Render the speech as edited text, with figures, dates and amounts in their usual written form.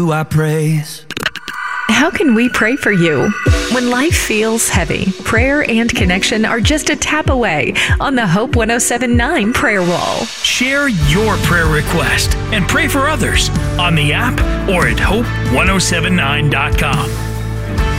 I praise. How can we pray for you? When life feels heavy, prayer and connection are just a tap away on the Hope 107.9 prayer wall. Share your prayer request and pray for others on the app or at hope1079.com.